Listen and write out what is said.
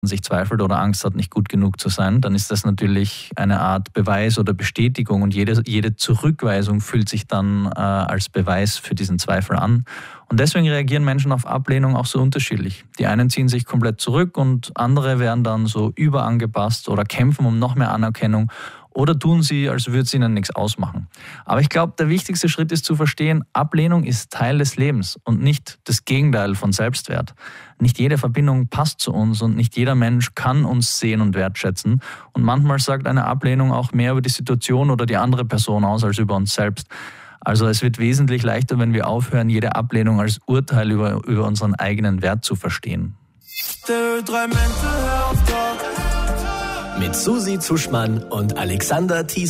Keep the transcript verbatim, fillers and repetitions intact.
sich zweifelt oder Angst hat, nicht gut genug zu sein, dann ist das natürlich eine Art Beweis oder Bestätigung und jede, jede Zurückweisung fühlt sich dann äh, als Beweis für diesen Zweifel an. Und deswegen reagieren Menschen auf Ablehnung auch so unterschiedlich. Die einen ziehen sich komplett zurück und andere werden dann so überangepasst oder kämpfen um noch mehr Anerkennung oder tun sie, als würde es ihnen nichts ausmachen. Aber ich glaube, der wichtigste Schritt ist zu verstehen, Ablehnung ist Teil des Lebens und nicht das Gegenteil von Selbstwert. Nicht jede Verbindung passt zu uns und nicht jeder Mensch kann uns sehen und wertschätzen. Und manchmal sagt eine Ablehnung auch mehr über die Situation oder die andere Person aus als über uns selbst. Also es wird wesentlich leichter, wenn wir aufhören, jede Ablehnung als Urteil über, über unseren eigenen Wert zu verstehen. Mit Susi Zuschmann und Alexander Thies.